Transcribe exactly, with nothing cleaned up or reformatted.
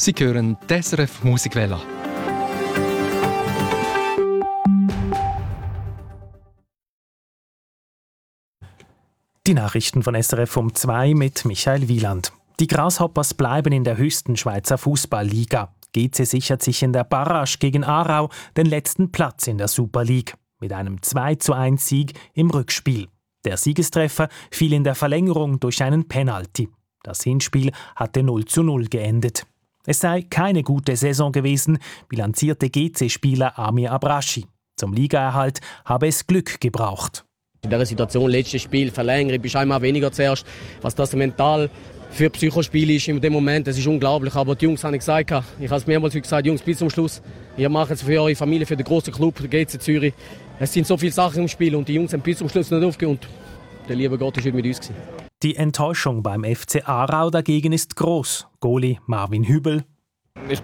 Sie hören die S R F Musikwelle. Die Nachrichten von S R F um zwei mit Michael Wieland. Die Grasshoppers bleiben in der höchsten Schweizer Fußballliga. G C sichert sich in der Barrage gegen Aarau den letzten Platz in der Super League mit einem zwei zu eins Sieg im Rückspiel. Der Siegestreffer fiel in der Verlängerung durch einen Penalty. Das Hinspiel hatte null zu null geendet. Es sei keine gute Saison gewesen, bilanzierte G C-Spieler Amir Abraschi. Zum Ligaerhalt habe es Glück gebraucht. In dieser Situation, letztes Spiel, Verlängerung, bist einmal weniger zuerst. Was das mental für Psychospiel ist in dem Moment, das ist unglaublich. Aber die Jungs haben gesagt, ich habe es mehrmals gesagt, Jungs, bis zum Schluss. Ihr macht es für eure Familie, für den grossen Club, der G C Zürich. Es sind so viele Sachen im Spiel und die Jungs haben bis zum Schluss nicht aufgehört. Und der liebe Gott ist heute mit uns gewesen. Die Enttäuschung beim F C Aarau dagegen ist groß. Goalie Marvin Hübel. Ich